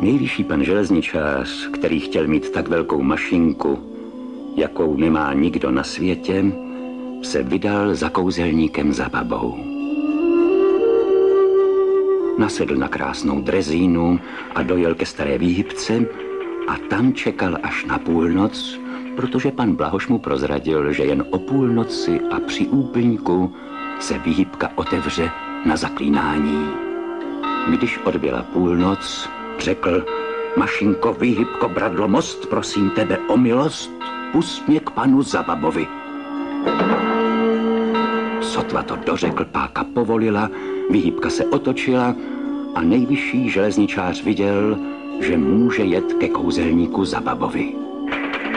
Nejvyšší pan železničář, který chtěl mít tak velkou mašinku, jakou nemá nikdo na světě, se vydal za kouzelníkem za babou. Nasedl na krásnou drezínu a dojel ke staré výhybce a tam čekal až na půlnoc, protože pan Blahoš mu prozradil, že jen o půlnoci a při úplňku se výhybka otevře na zaklínání. Když odbyla půlnoc, řekl: Mašinko, výhybko, bradlo, most, prosím tebe o milost, pust mě k panu Zababovi. Sotva to dořekl, páka povolila, výhybka se otočila a nejvyšší železničář viděl, že může jet ke kouzelníku Zababovi.